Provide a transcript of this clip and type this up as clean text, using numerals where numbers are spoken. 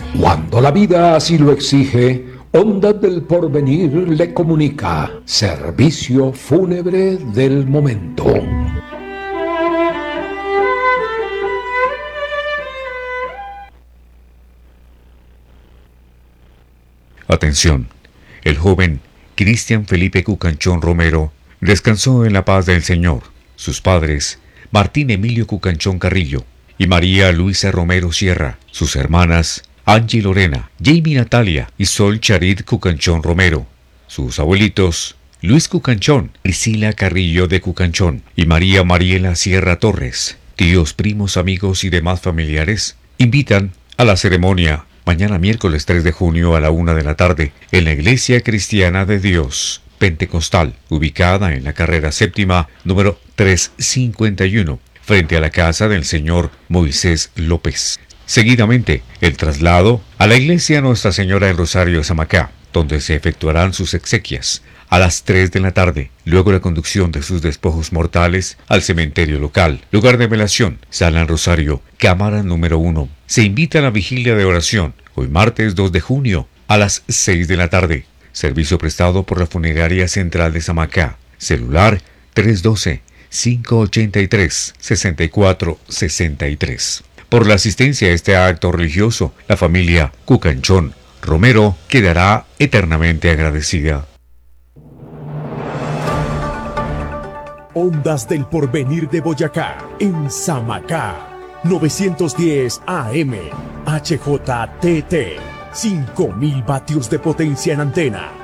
Cuando la vida así lo exige, Ondas del Porvenir le comunica servicio fúnebre del momento. Atención, el joven Cristian Felipe Cucanchón Romero descansó en la paz del Señor. Sus padres, Martín Emilio Cucanchón Carrillo y María Luisa Romero Sierra, sus hermanas, Angie Lorena, Jamie Natalia y Sol Charit Cucanchón Romero, sus abuelitos, Luis Cucanchón, Priscila Carrillo de Cucanchón y María Mariela Sierra Torres, tíos, primos, amigos y demás familiares, invitan a la ceremonia mañana miércoles 3 de junio a la 1 de la tarde en la Iglesia Cristiana de Dios Pentecostal, ubicada en la carrera séptima, número 351, frente a la casa del señor Moisés López. Seguidamente, el traslado a la iglesia Nuestra Señora del Rosario de Samacá, donde se efectuarán sus exequias a las 3 de la tarde, luego la conducción de sus despojos mortales al cementerio local, lugar de velación, Sala Rosario, cámara número 1. Se invita a la vigilia de oración, hoy martes 2 de junio, a las 6 de la tarde. Servicio prestado por la Funeraria Central de Samacá. Celular 312-583-6463. Por la asistencia a este acto religioso, la familia Cucanchón Romero quedará eternamente agradecida. Ondas del Porvenir de Boyacá, en Samacá. 910 AM, HJTT, 5000 vatios de potencia en antena.